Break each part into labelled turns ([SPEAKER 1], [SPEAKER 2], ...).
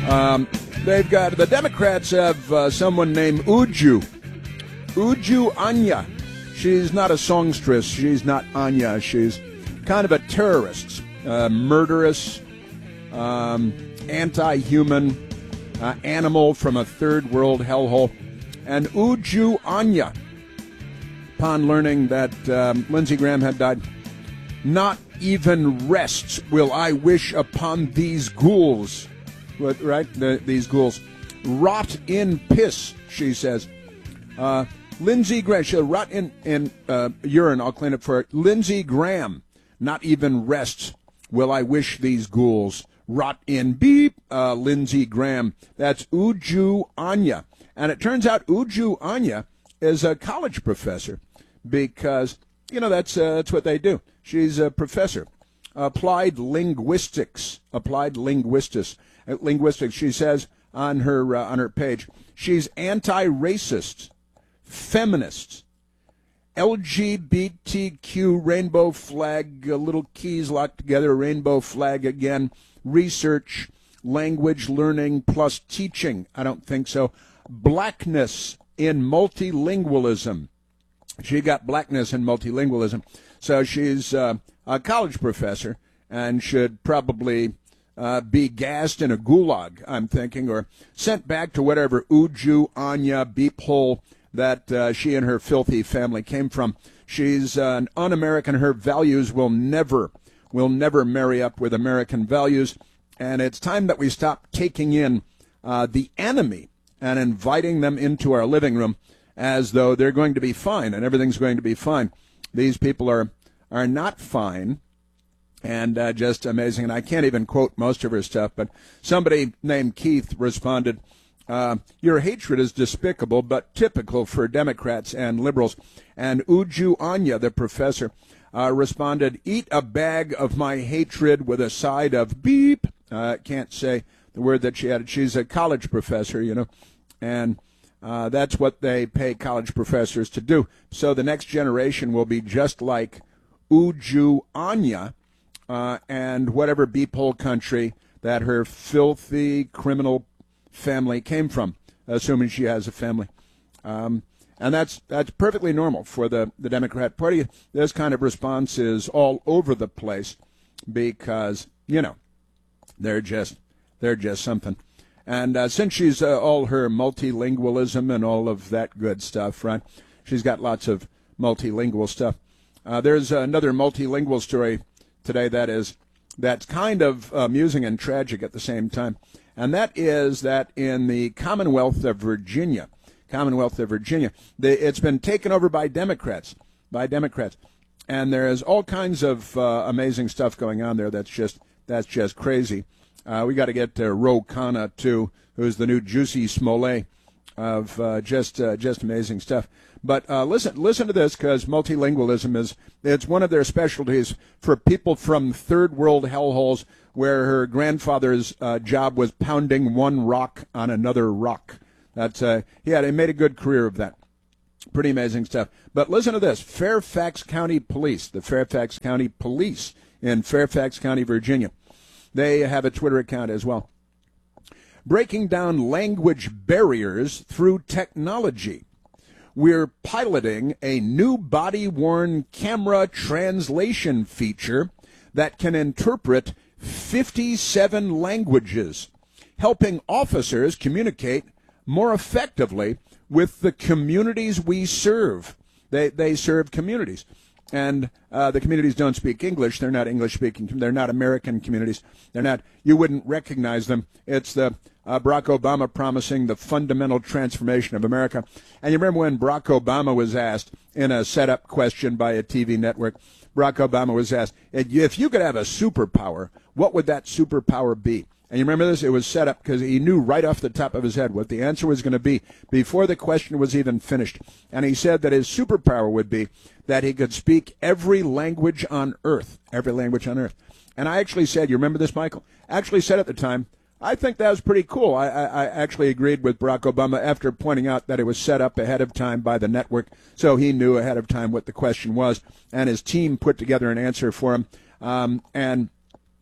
[SPEAKER 1] They've got, the Democrats have someone named Uju Anya. She's not a songstress. She's not Anya. She's kind of a terrorist, murderous, anti-human animal from a third world hellhole. And Uju Anya, upon learning that Lindsey Graham had died, not even rest will I wish upon these ghouls. Right? These ghouls. Rot in piss, she says. Lindsey Graham, she'll rot in urine, I'll clean it for her. Lindsey Graham, not even rest will I wish these ghouls. Rot in beep, Lindsey Graham. That's Uju Anya. And it turns out Uju Anya is a college professor because, you know, that's what they do. She's a professor. Applied linguistics. She says on her page, she's anti-racist, feminist, LGBTQ, rainbow flag, little keys locked together, rainbow flag again, research, language learning plus teaching. I don't think so. Blackness in multilingualism. She got blackness in multilingualism. So she's a college professor and should probably be gassed in a gulag, I'm thinking, or sent back to whatever Uju Anya beep hole that she and her filthy family came from. She's an un-American. Her values will never marry up with American values. And it's time that we stop taking in the enemy and inviting them into our living room as though they're going to be fine and everything's going to be fine. These people are not fine. And just amazing. And I can't even quote most of her stuff, but somebody named Keith responded, your hatred is despicable, but typical for Democrats and liberals. And Uju Anya, the professor, responded, eat a bag of my hatred with a side of beep. Can't say the word that she added. She's a college professor, you know, and that's what they pay college professors to do. So the next generation will be just like Uju Anya, and whatever beep hole country that her filthy criminal family came from, assuming she has a family. And that's perfectly normal for the Democrat Party. This kind of response is all over the place because, you know, they're just something. And since she's all her multilingualism and all of that good stuff, right, she's got lots of multilingual stuff. There's another multilingual story today that's kind of amusing and tragic at the same time, and that is that in the Commonwealth of Virginia, it's been taken over by Democrats, and there's all kinds of amazing stuff going on there. That's just crazy. We got to get to Ro Khanna too, who's the new Juicy Smollett of just amazing stuff. But listen to this, because multilingualism it's one of their specialties for people from third world hellholes where her grandfather's job was pounding one rock on another rock. He made a good career of that. Pretty amazing stuff. But listen to this. Fairfax County Police, the Fairfax County Police in Fairfax County, Virginia. They have a Twitter account as well. Breaking down language barriers through technology. We're piloting a new body-worn camera translation feature that can interpret 57 languages, helping officers communicate more effectively with the communities we serve. They serve communities. And the communities don't speak English. They're not English-speaking. They're not American communities. They're not. You wouldn't recognize them. It's the Barack Obama promising the fundamental transformation of America. And you remember when Barack Obama was asked in a setup question by a TV network, Barack Obama was asked, if you could have a superpower, what would that superpower be? And you remember this? It was set up because he knew right off the top of his head what the answer was going to be before the question was even finished. And he said that his superpower would be that he could speak every language on earth, every language on earth. And I actually said, you remember this, Michael? I actually said at the time, I think that was pretty cool. I actually agreed with Barack Obama after pointing out that it was set up ahead of time by the network, so he knew ahead of time what the question was, and his team put together an answer for him. And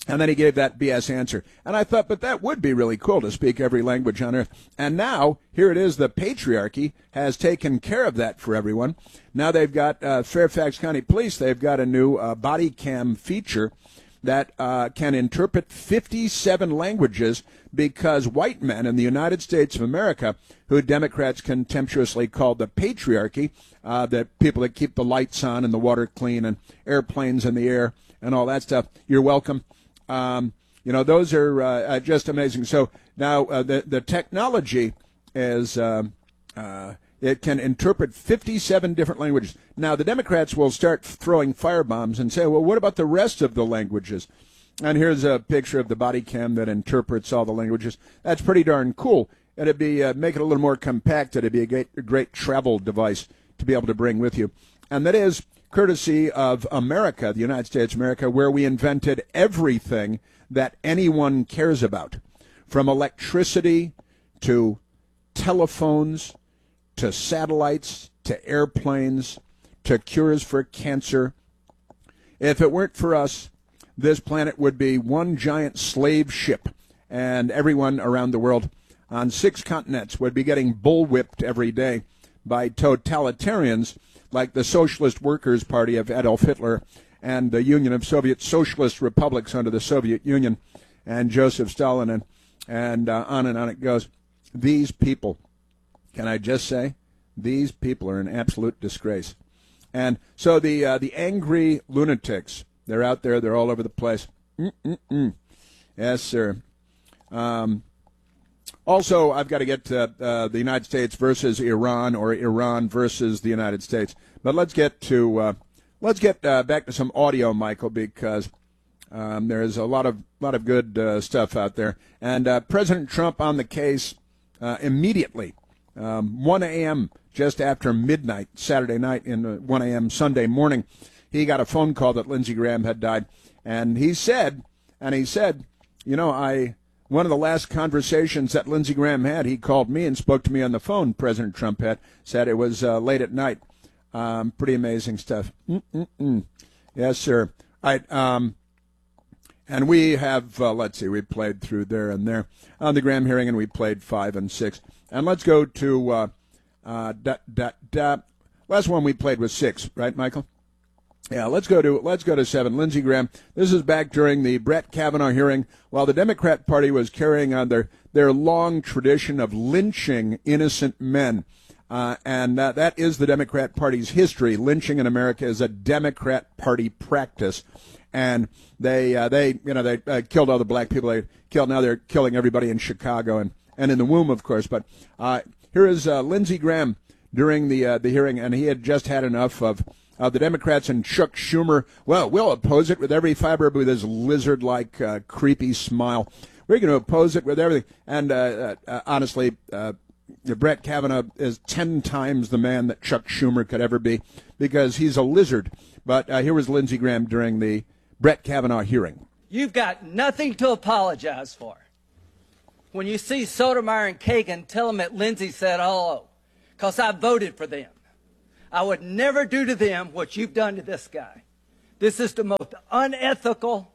[SPEAKER 1] And then he gave that BS answer. And I thought, but that would be really cool to speak every language on earth. And now, here it is, the patriarchy has taken care of that for everyone. Now they've got Fairfax County Police, they've got a new body cam feature that can interpret 57 languages because white men in the United States of America, who Democrats contemptuously call the patriarchy, the people that keep the lights on and the water clean and airplanes in the air and all that stuff, you're welcome. Those are just amazing. So now the technology is it can interpret 57 different languages. Now the Democrats will start throwing firebombs and say, well, what about the rest of the languages? And here's a picture of the body cam that interprets all the languages. That's pretty darn cool. It'd be make it a little more compact. It'd be a great travel device to be able to bring with you. And that is courtesy of America, the United States of America, where we invented everything that anyone cares about, from electricity to telephones to satellites to airplanes to cures for cancer. If it weren't for us, this planet would be one giant slave ship, and everyone around the world on 6 continents would be getting bullwhipped every day by totalitarians like the Socialist Workers' Party of Adolf Hitler and the Union of Soviet Socialist Republics under the Soviet Union and Joseph Stalin and on it goes. These people, can I just say, these people are an absolute disgrace. And so the angry lunatics, they're out there, they're all over the place. Yes, sir. Also, I've got to get to the United States versus Iran, or Iran versus the United States. But let's get back to some audio, Michael, because there's a lot of good stuff out there. And President Trump on the case immediately, 1 a.m. just after midnight Saturday night, in 1 a.m. Sunday morning, he got a phone call that Lindsey Graham had died, and he said, one of the last conversations that Lindsey Graham had, he called me and spoke to me on the phone. President Trump said it was late at night. Pretty amazing stuff. Yes, sir. All right. And we have, we played through there and there on the Graham hearing, and we played 5 and 6. And let's go to last one we played was 6, right, Michael? Yeah, let's go to 7. Lindsey Graham. This is back during the Brett Kavanaugh hearing, while the Democrat Party was carrying on their long tradition of lynching innocent men, and that is the Democrat Party's history. Lynching in America is a Democrat Party practice, and they killed all the black people they killed. Now they're killing everybody in Chicago and in the womb, of course. But here is Lindsey Graham during the hearing, and he had just had enough of the Democrats and Chuck Schumer. Well, we'll oppose it with every fiber, with his lizard-like, creepy smile. We're going to oppose it with everything. And honestly, Brett Kavanaugh is 10 times the man that Chuck Schumer could ever be, because he's a lizard. But here was Lindsey Graham during the Brett Kavanaugh hearing.
[SPEAKER 2] You've got nothing to apologize for. When you see Sotomayor and Kagan, tell them that Lindsey said hello, because I voted for them. I would never do to them what you've done to this guy. This is the most unethical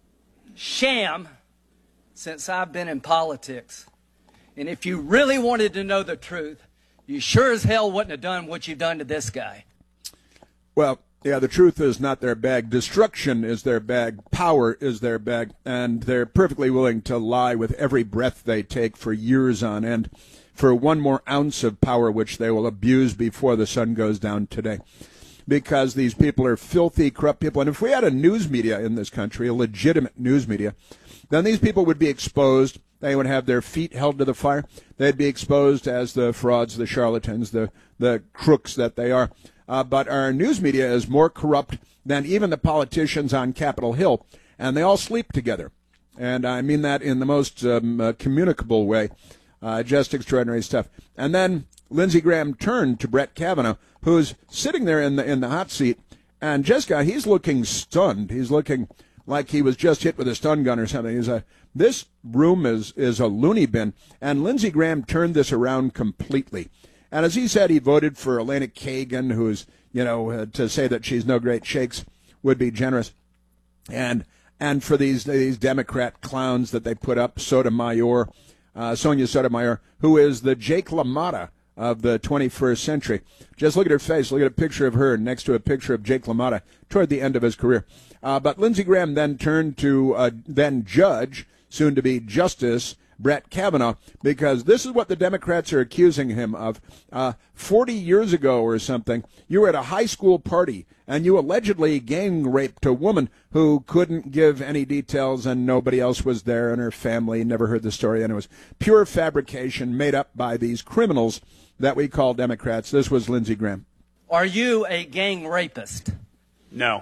[SPEAKER 2] sham since I've been in politics. And if you really wanted to know the truth, you sure as hell wouldn't have done what you've done to this guy.
[SPEAKER 1] Well, yeah, the truth is not their bag. Destruction is their bag. Power is their bag. And they're perfectly willing to lie with every breath they take for years on end, for one more ounce of power, which they will abuse before the sun goes down today. Because these people are filthy, corrupt people. And if we had a news media in this country, a legitimate news media, then these people would be exposed. They would have their feet held to the fire. They'd be exposed as the frauds, the charlatans, the crooks that they are. But our news media is more corrupt than even the politicians on Capitol Hill. And they all sleep together. And I mean that in the most communicable way. Just extraordinary stuff. And then Lindsey Graham turned to Brett Kavanaugh, who's sitting there in the hot seat, and Jessica, he's looking stunned. He's looking like he was just hit with a stun gun or something. This room is a loony bin, and Lindsey Graham turned this around completely. And as he said, he voted for Elena Kagan, who's, to say that she's no great shakes would be generous. And and for these Democrat clowns that they put up, Sonia Sotomayor, who is the Jake LaMotta of the 21st century. Just look at her face. Look at a picture of her next to a picture of Jake LaMotta toward the end of his career. But Lindsey Graham then turned to then Judge, soon to be Justice, Brett Kavanaugh, because this is what the Democrats are accusing him of. 40 years ago or something, you were at a high school party and you allegedly gang raped a woman who couldn't give any details and nobody else was there and her family never heard the story, and it was pure fabrication made up by these criminals that we call Democrats. This was Lindsey Graham.
[SPEAKER 2] Are you a gang rapist?
[SPEAKER 3] No.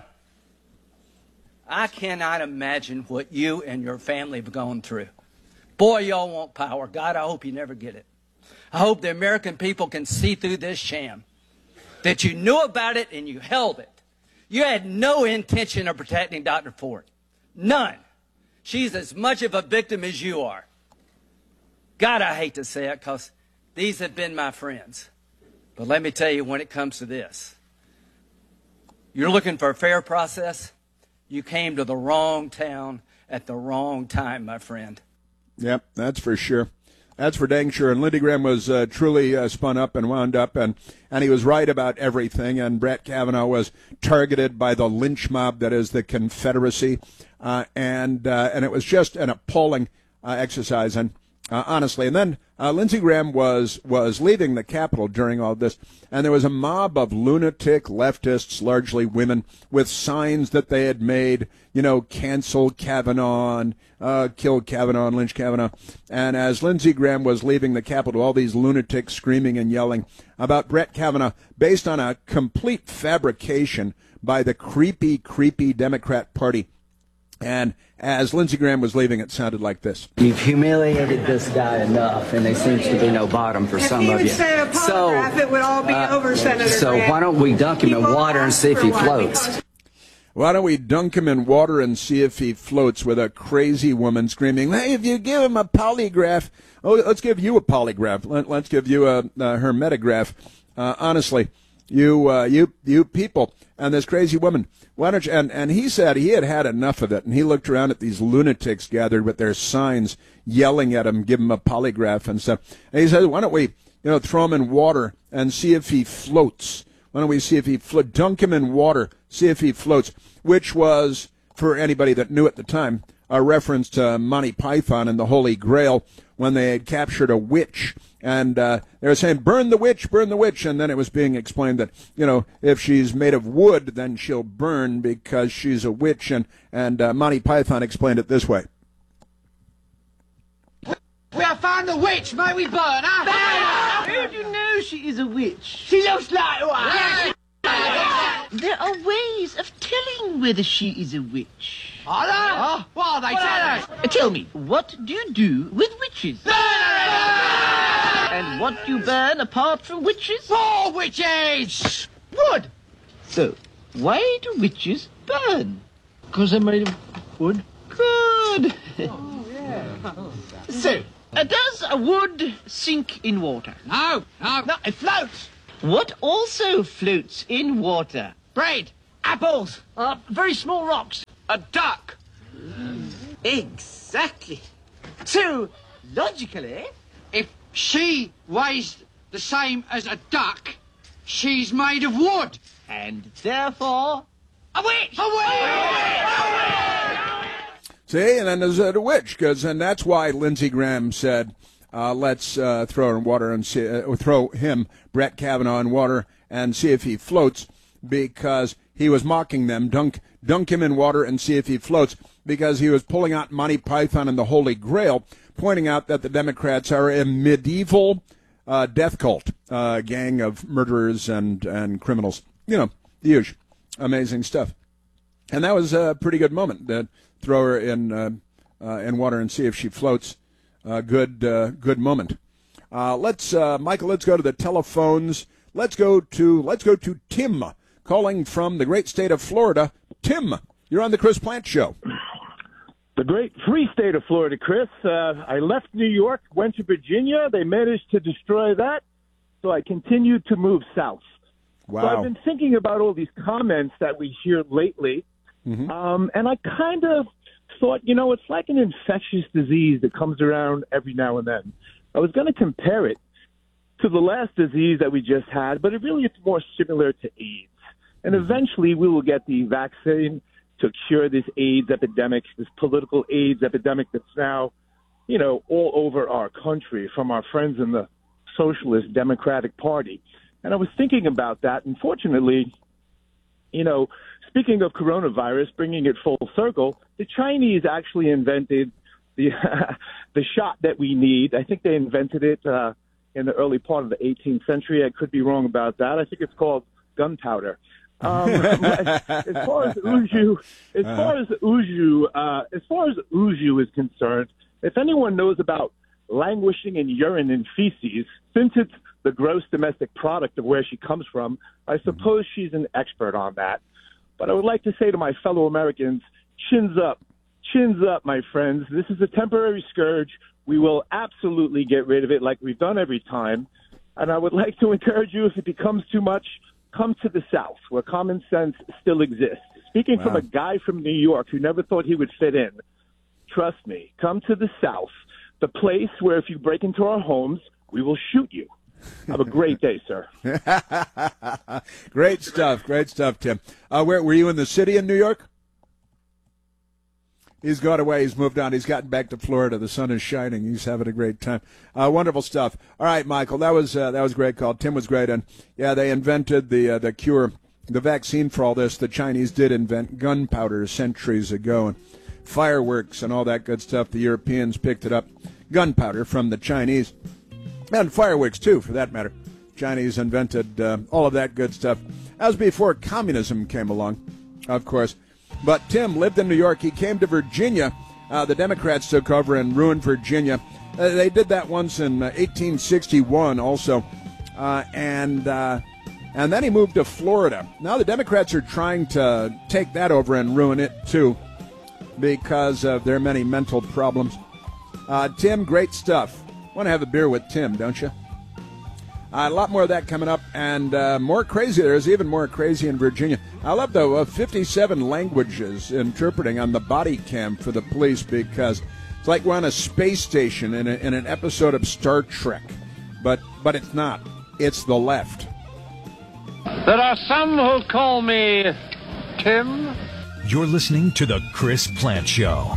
[SPEAKER 2] I cannot imagine what you and your family have gone through. Boy, y'all want power. God, I hope you never get it. I hope the American people can see through this sham, that you knew about it and you held it. You had no intention of protecting Dr. Ford. None. She's as much of a victim as you are. God, I hate to say it because these have been my friends. But let me tell you, when it comes to this, you're looking for a fair process. You came to the wrong town at the wrong time, my friend.
[SPEAKER 1] Yep, that's for sure. That's for dang sure. And Lindsey Graham was truly spun up and wound up, and he was right about everything. And Brett Kavanaugh was targeted by the lynch mob that is the Confederacy, and it was just an appalling exercise. And honestly, and then Lindsey Graham was leaving the Capitol during all this, and there was a mob of lunatic leftists, largely women, with signs that they had made, cancel Kavanaugh and kill Kavanaugh and lynch Kavanaugh. And as Lindsey Graham was leaving the Capitol, all these lunatics screaming and yelling about Brett Kavanaugh based on a complete fabrication by the creepy Democrat Party. And as Lindsey Graham was leaving, it sounded like this.
[SPEAKER 4] You've humiliated this guy enough, and there seems to be no bottom for some of you.
[SPEAKER 5] So it would all be over, Senator Graham.
[SPEAKER 4] Why don't we dunk him in water and see if he floats?
[SPEAKER 1] Why don't we dunk him in water and see if he floats, with a crazy woman screaming, hey, if you give him a polygraph, let's give you a polygraph. Let's give you her Metagraph. Honestly, you people, and this crazy woman. Why don't you? And he said he had enough of it, and he looked around at these lunatics gathered with their signs, yelling at him, give him a polygraph and stuff. And he said, why don't we, throw him in water and see if he floats? Why don't we see if he dunk him in water, see if he floats? Which was, for anybody that knew at the time, a reference to Monty Python and the Holy Grail when they had captured a witch. And they were saying, burn the witch, and then it was being explained that, if she's made of wood, then she'll burn because she's a witch, and Monty Python explained it this way.
[SPEAKER 6] We have found the witch, may we burn her?
[SPEAKER 7] How do you know she is a witch?
[SPEAKER 6] She looks like one.
[SPEAKER 7] There are ways of telling whether she is a witch.
[SPEAKER 6] Are there? What are they, tell us?
[SPEAKER 7] Tell me, what do you do with witches? And what do you burn apart from witches?
[SPEAKER 6] More witches! Wood!
[SPEAKER 7] So, why do witches burn?
[SPEAKER 6] Because they're made of wood.
[SPEAKER 7] Good.
[SPEAKER 6] So,
[SPEAKER 7] Does a wood sink in water?
[SPEAKER 6] No, it floats.
[SPEAKER 7] What also floats in water?
[SPEAKER 6] Bread, apples, very small rocks, a duck.
[SPEAKER 7] Exactly. So, logically,
[SPEAKER 6] if she weighs the same as a duck, she's made of wood.
[SPEAKER 7] and therefore,
[SPEAKER 6] a witch! A witch!
[SPEAKER 1] See, and then there's the witch, and that's why Lindsey Graham said, let's throw her in water and see, throw him, Brett Kavanaugh, in water and see if he floats, because he was mocking them. Dunk him in water and see if he floats, because he was pulling out Monty Python and the Holy Grail, pointing out that the Democrats are a medieval death cult, gang of murderers and criminals. You know, the usual. Amazing stuff. And that was a pretty good moment. Throw her in water and see if she floats. Good moment. Michael, let's go to the telephones. Let's go to Tim, calling from the great state of Florida. Tim, you're on the Chris Plante Show.
[SPEAKER 8] The great free state of Florida, Chris. I left New York, went to Virginia. They managed to destroy that, so I continued to move south.
[SPEAKER 1] Wow.
[SPEAKER 8] So I've been thinking about all these comments that we hear lately, and I kind of thought, it's like an infectious disease that comes around every now and then. I was going to compare it to the last disease that we just had, but it's more similar to AIDS. And eventually we will get the vaccine to cure this AIDS epidemic, this political AIDS epidemic that's now, all over our country from our friends in the Socialist Democratic Party. And I was thinking about that. And fortunately, speaking of coronavirus, bringing it full circle, the Chinese actually invented the shot that we need. I think they invented it in the early part of the 18th century. I could be wrong about that. I think it's called gunpowder. As far as Uju is concerned, if anyone knows about languishing in urine and feces, since it's the gross domestic product of where she comes from, I suppose she's an expert on that. But I would like to say to my fellow Americans, chins up, my friends. This is a temporary scourge. We will absolutely get rid of it like we've done every time. And I would like to encourage you, if it becomes too much, come to the South, where common sense still exists. Speaking from a guy from New York who never thought he would fit in, trust me, come to the South, the place where if you break into our homes, we will shoot you. Have a great day, sir.
[SPEAKER 1] Great stuff, Tim. Where were you in the city in New York? He's gone away. He's moved on. He's gotten back to Florida. The sun is shining. He's having a great time. Wonderful stuff. All right, Michael, that was a great call. Tim was great, and they invented the cure, the vaccine for all this. The Chinese did invent gunpowder centuries ago, and fireworks and all that good stuff. The Europeans picked it up. Gunpowder from the Chinese. And fireworks, too, for that matter. Chinese invented all of that good stuff. That was before communism came along, of course. But Tim lived in New York. He came to Virginia. The Democrats took over and ruined Virginia. They did that once in 1861 also. And then he moved to Florida. Now the Democrats are trying to take that over and ruin it, too, because of their many mental problems. Tim, great stuff. Want to have a beer with Tim, don't you? A lot more of that coming up, and more crazy. There's even more crazy in Virginia. I love, though, 57 languages interpreting on the body cam for the police, because it's like we're on a space station in an episode of Star Trek. But it's not. It's the left.
[SPEAKER 6] There are some who call me Tim.
[SPEAKER 3] You're listening to The Chris Plante Show.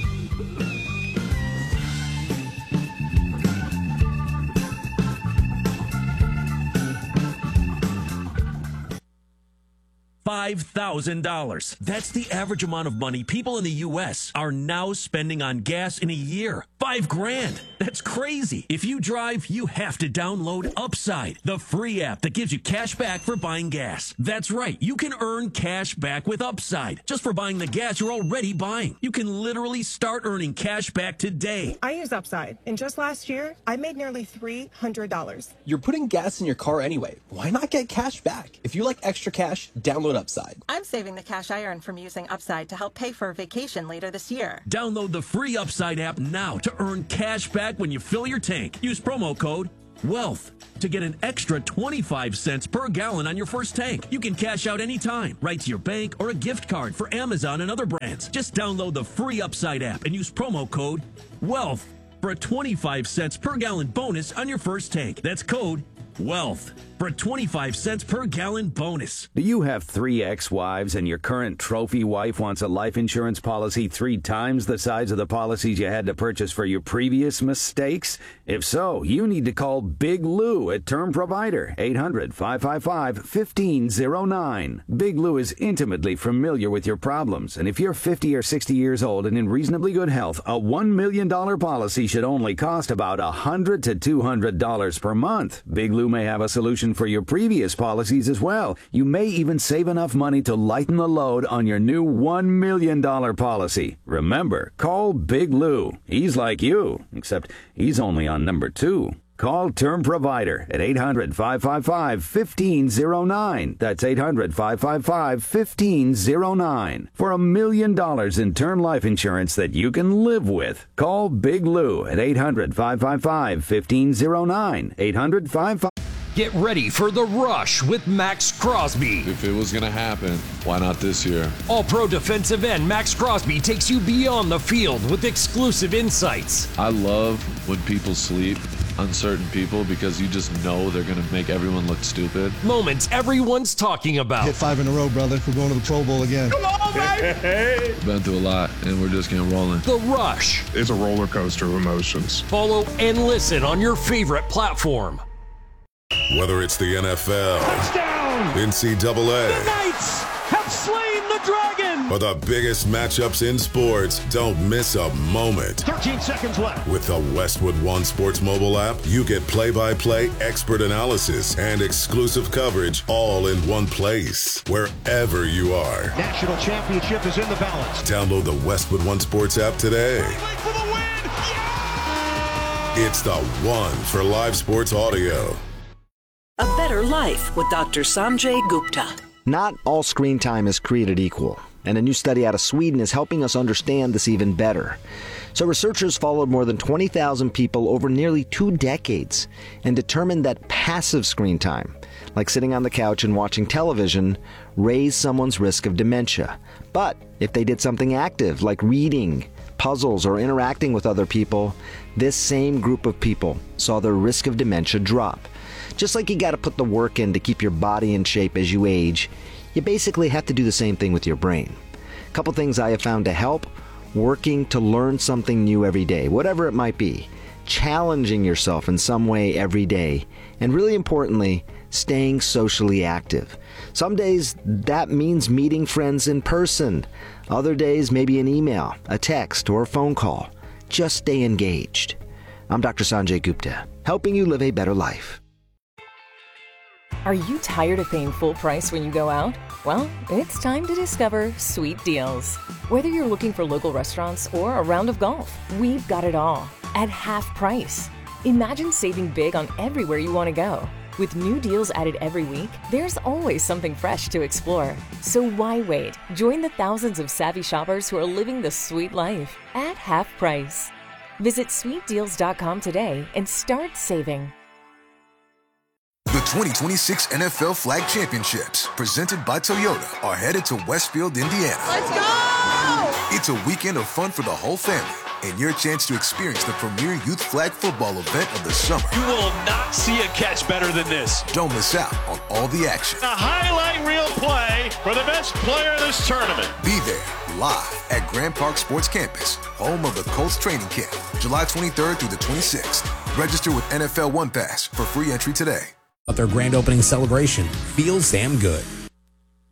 [SPEAKER 3] $5,000. That's the average amount of money people in the U.S. are now spending on gas in a year. $5,000. That's crazy. If you drive, you have to download Upside, the free app that gives you cash back for buying gas. That's right. You can earn cash back with Upside just for buying the gas you're already buying. You can literally start earning cash back today.
[SPEAKER 9] I use Upside, and just last year, I made nearly $300.
[SPEAKER 10] You're putting gas in your car anyway. Why not get cash back? If you like extra cash, download Upside.
[SPEAKER 9] I'm saving the cash I earn from using Upside to help pay for a vacation later this year.
[SPEAKER 3] Download the free Upside app now to earn cash back when you fill your tank. Use promo code WEALTH to get an extra 25 cents per gallon on your first tank. You can cash out anytime, right to your bank or a gift card for Amazon and other brands. Just download the free Upside app and use promo code WEALTH for a 25 cents per gallon bonus on your first tank. That's code WEALTH for a 25 cents per gallon bonus.
[SPEAKER 11] Do you have 3 ex-wives and your current trophy wife wants a life insurance policy 3 times the size of the policies you had to purchase for your previous mistakes? If so, you need to call Big Lou at Term Provider, 800-555-1509. Big Lou is intimately familiar with your problems, and if you're 50 or 60 years old and in reasonably good health, a $1 million policy should only cost about $100 to $200 per month. Big Lou may have a solution for your previous policies as well. You may even save enough money to lighten the load on your new $1 million policy. Remember, call Big Lou. He's like you, except he's only on number 2. Call Term Provider at 800-555-1509. That's 800-555-1509. For $1 million in term life insurance that you can live with. Call Big Lou at 800-555-1509. 800-555.
[SPEAKER 12] Get ready for The Rush with Max Crosby.
[SPEAKER 13] If it was going to happen, why not this year?
[SPEAKER 12] All-Pro defensive end Max Crosby takes you beyond the field with exclusive insights.
[SPEAKER 13] I love when people sleep on certain people because you just know they're going to make everyone look stupid.
[SPEAKER 12] Moments everyone's talking about.
[SPEAKER 14] Hit 5 in a row, brother. We're going to the Pro Bowl again.
[SPEAKER 13] Come on, baby! Been through a lot, and we're just getting rolling.
[SPEAKER 12] The Rush.
[SPEAKER 15] It's a roller coaster of emotions.
[SPEAKER 12] Follow and listen on your favorite platform.
[SPEAKER 16] Whether it's the NFL,
[SPEAKER 17] touchdown!
[SPEAKER 16] NCAA,
[SPEAKER 17] the Knights have slain the dragon!
[SPEAKER 16] or the biggest matchups in sports, don't miss a moment.
[SPEAKER 17] 13 seconds left.
[SPEAKER 16] With the Westwood One Sports mobile app, you get play-by-play expert analysis and exclusive coverage all in one place, wherever you are.
[SPEAKER 17] National championship is in the balance.
[SPEAKER 16] Download the Westwood One Sports app today.
[SPEAKER 17] For the win! Yeah!
[SPEAKER 16] It's the one for live sports audio.
[SPEAKER 18] A Better Life with Dr. Sanjay Gupta.
[SPEAKER 19] Not all screen time is created equal, and a new study out of Sweden is helping us understand this even better. So researchers followed more than 20,000 people over nearly 2 decades and determined that passive screen time, like sitting on the couch and watching television, raised someone's risk of dementia. But if they did something active, like reading, puzzles, or interacting with other people, this same group of people saw their risk of dementia drop. Just like you got to put the work in to keep your body in shape as you age, you basically have to do the same thing with your brain. A couple things I have found to help: working to learn something new every day, whatever it might be, challenging yourself in some way every day, and really importantly, staying socially active. Some days that means meeting friends in person. Other days maybe an email, a text, or a phone call. Just stay engaged. I'm Dr. Sanjay Gupta, helping you live a better life.
[SPEAKER 20] Are you tired of paying full price when you go out? Well, it's time to discover Sweet Deals. Whether you're looking for local restaurants or a round of golf, we've got it all at half price. Imagine saving big on everywhere you want to go. With new deals added every week, there's always something fresh to explore. So why wait? Join the thousands of savvy shoppers who are living the sweet life at half price. Visit sweetdeals.com today and start saving.
[SPEAKER 21] The 2026 NFL Flag Championships, presented by Toyota, are headed to Westfield, Indiana.
[SPEAKER 5] Let's go!
[SPEAKER 21] It's a weekend of fun for the whole family and your chance to experience the premier youth flag football event of the summer.
[SPEAKER 22] You will not see a catch better than this.
[SPEAKER 21] Don't miss out on all the action.
[SPEAKER 22] A highlight reel play for the best player of this tournament.
[SPEAKER 21] Be there live at Grand Park Sports Campus, home of the Colts training camp, July 23rd through the 26th. Register with NFL One Pass for free entry today.
[SPEAKER 23] Their grand opening celebration feels damn good.